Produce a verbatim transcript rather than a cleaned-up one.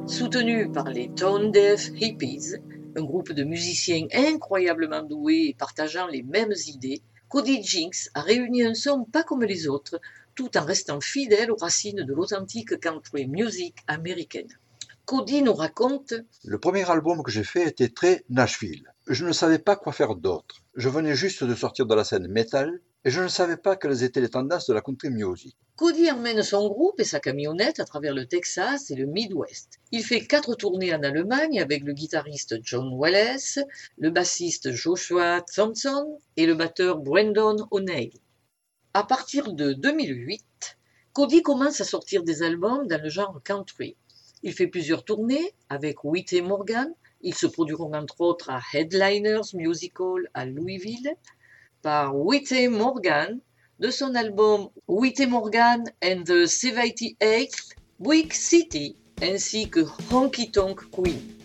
Soutenu par les Tone Deaf Hippies, un groupe de musiciens incroyablement doués et partageant les mêmes idées, Cody Jinks a réuni un son pas comme les autres, tout en restant fidèle aux racines de l'authentique country music américaine. Cody nous raconte: Le premier album que j'ai fait était très Nashville. Je ne savais pas quoi faire d'autre. Je venais juste de sortir de la scène metal et je ne savais pas quelles étaient les tendances de la country music. Cody emmène son groupe et sa camionnette à travers le Texas et le Midwest. Il fait quatre tournées en Allemagne avec le guitariste John Wallace, le bassiste Joshua Thompson et le batteur Brandon O'Neill. À partir de deux mille huit, Cody commence à sortir des albums dans le genre country. Il fait plusieurs tournées avec Whitey Morgan. Ils se produiront entre autres à Headliners Musical à Louisville par Whitey Morgan de son album Whitey Morgan and the seventy-eighth Big City ainsi que Honky Tonk Queen.